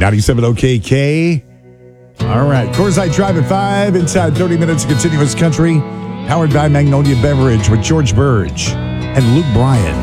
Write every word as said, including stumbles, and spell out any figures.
ninety-seven O K K. All right. Coors Light Drive at five. Inside thirty minutes of continuous country. Powered by Magnolia Beverage with George Burge and Luke Bryan.